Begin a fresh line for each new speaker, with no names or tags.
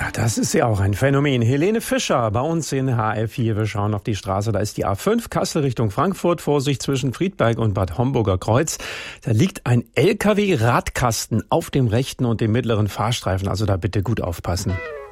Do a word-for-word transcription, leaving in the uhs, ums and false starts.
Ja, das ist ja auch ein Phänomen. Helene Fischer bei uns in H F vier. Wir schauen auf die Straße. Da ist die A fünf, Kassel Richtung Frankfurt. Vorsicht zwischen Friedberg und Bad Homburger Kreuz. Da liegt ein L K W-Radkasten auf dem rechten und dem mittleren Fahrstreifen. Also da bitte gut aufpassen.